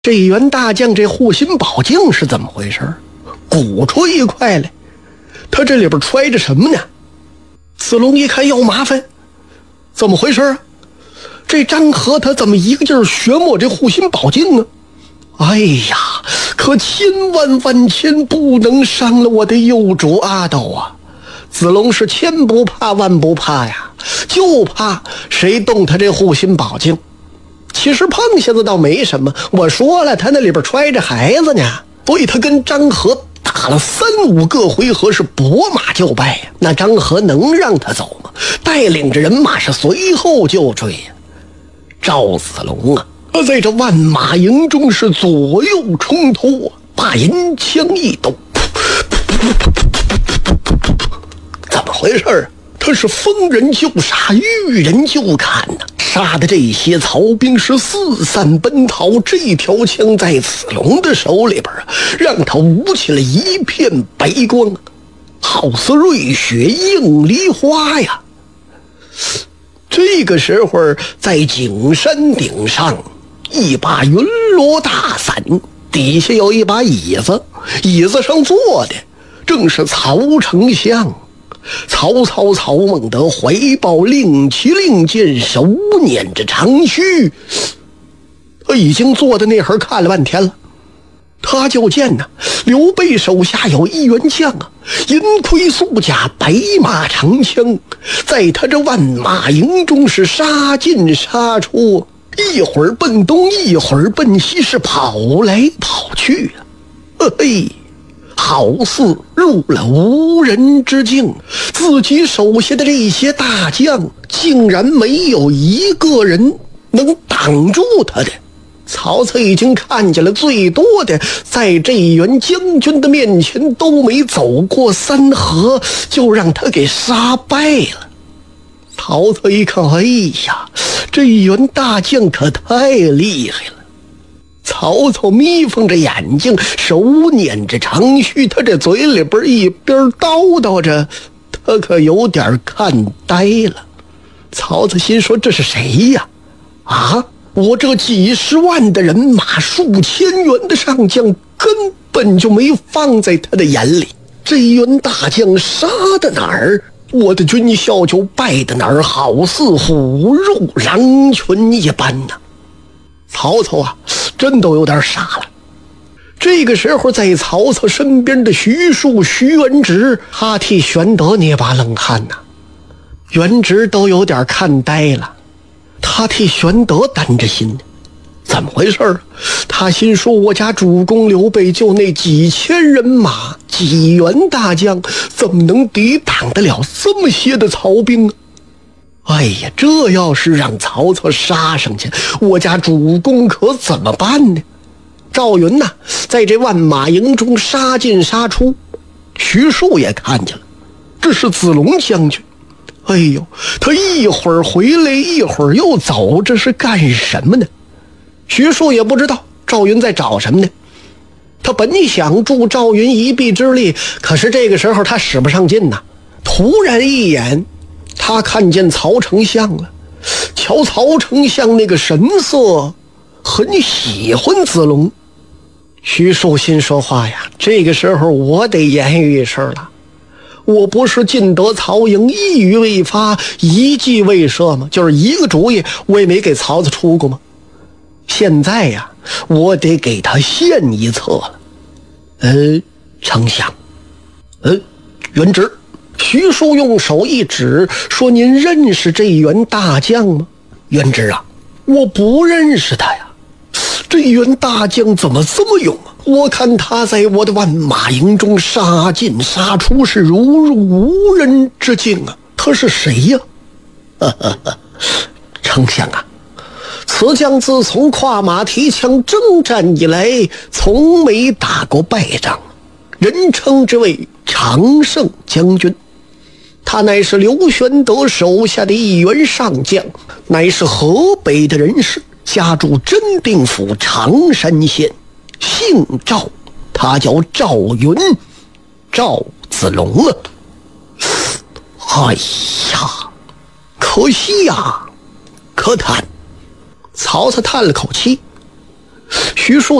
这员大将这护心宝镜是怎么回事？鼓出一块来，他这里边揣着什么呢？子龙一看要麻烦，怎么回事啊？这张合他怎么一个劲儿旋我这护心宝镜啊？哎呀，可千万万千不能伤了我的幼主阿斗啊！子龙是千不怕万不怕呀，就怕谁动他这护心宝镜。其实碰下子倒没什么，我说了，他那里边揣着孩子呢，所以他跟张合打了3-5个回合是拨马就败呀。那张合能让他走吗？带领着人马是随后就追呀。赵子龙啊，在这万马营中是左右冲突啊，把银枪一抖，怎么回事啊？他是逢人就杀，遇人就砍呐，杀的这些曹兵是四散奔逃。这条枪在子龙的手里边啊，让他舞起了一片白光，好似瑞雪映梨花呀。这个时候在景山顶上，一把云罗大伞，底下有一把椅子，椅子上坐的正是曹丞相。曹操曹孟德怀抱令旗令箭，手捻着长须，他已经坐在那会儿看了半天了。他就见呢，刘备手下有一员将啊，银盔素甲，白马长枪，在他这万马营中是杀进杀出，一会儿奔东，一会儿奔西，是跑来跑去啊，好似入了无人之境。自己手下的这些大将竟然没有一个人能挡住他的。曹操已经看见了最多的，在这一员将军的面前都没走过3合，就让他给杀败了。曹操一看，哎呀，这一员大将可太厉害了。曹操眯缝着眼睛，手捻着长须，他这嘴里边一边叨叨着，他可有点看呆了。曹操心说，这是谁呀？啊，我这几十万的人马，数千员的上将，根本就没放在他的眼里。这一员大将杀的哪儿，我的军校就败的哪儿，好似虎入狼群一般呢。曹操啊，真都有点傻了。这个时候在曹操身边的徐庶、徐元直，他替玄德捏把冷汗呐。元直都有点看呆了，他替玄德担着心，怎么回事？他心说，我家主公刘备就那几千人马，几员大将，怎么能抵挡得了这么些的曹兵啊？哎呀，这要是让曹操杀上去，我家主公可怎么办呢？赵云呐，在这万马营中杀进杀出，徐庶也看见了，这是子龙将军。哎呦，他一会儿回来，一会儿又走，这是干什么呢？徐庶也不知道赵云在找什么呢。他本想助赵云一臂之力，可是这个时候他使不上劲呐。突然一眼，他看见曹丞相了，瞧曹丞相那个神色，很喜欢子龙。徐庶心说话呀，这个时候我得言语一声了。我不是进得曹营，一语未发，一计未设吗？就是一个主意我也没给曹操出过吗？现在呀，我得给他献一策了。丞相，元直。徐庶用手一指，说：“您认识这一员大将吗？”元直啊，我不认识他呀。这一员大将怎么这么勇啊？我看他在我的万马营中杀进杀出，是如入无人之境啊。他是谁呀？丞相啊，此将自从跨马提枪征战以来，从没打过败仗，人称之为常胜将军。他乃是刘玄德手下的一员上将，乃是河北的人士，家住真定府常山县，姓赵，他叫赵云，赵子龙啊。哎呀，可惜呀，可叹。曹操叹了口气， 徐庶